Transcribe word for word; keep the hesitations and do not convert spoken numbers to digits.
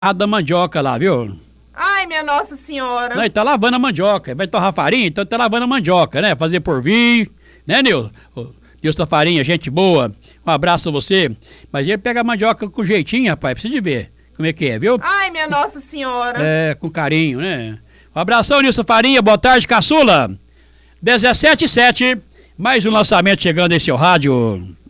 A da mandioca lá, viu? Ai, minha Nossa Senhora. Não, ele tá lavando a mandioca. Vai torrar farinha, então tá lavando a mandioca, né? Fazer porvir, né, Nilson? Nilson Farinha, gente boa. Um abraço a você. Mas ele pega a mandioca com jeitinho, rapaz. Precisa de ver como é que é, viu? Ai, minha Nossa Senhora. É, com carinho, né? Um abração, Nilson Farinha. Boa tarde, caçula. dezessete e sete. Mais um lançamento chegando em seu rádio.